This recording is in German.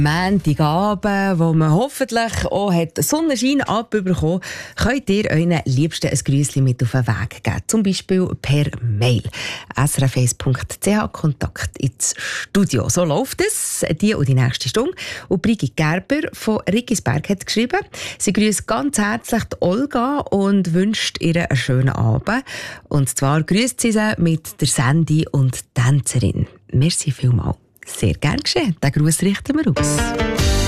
Montagabend, wo man hoffentlich auch Sonnenschein abbekommen, könnt ihr euren Liebsten ein Grüßchen mit auf den Weg geben. Zum Beispiel per Mail. srf1.ch Kontakt ins Studio. So läuft es, die und die nächste Stunde. Und Brigitte Gerber von Riggisberg hat geschrieben, sie grüßt ganz herzlich die Olga und wünscht ihr einen schönen Abend. Und zwar grüßt sie mit der Sandy und Tänzerin. Merci vielmals. Sehr gern geschehen. Den Gruß richten wir aus.